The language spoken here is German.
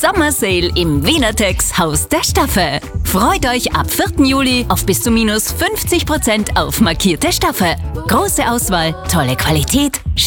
Sommersale im Wienertex Haus der Staffe. Freut euch ab 4. Juli auf bis zu minus 50% auf markierte Stoffe. Große Auswahl, tolle Qualität,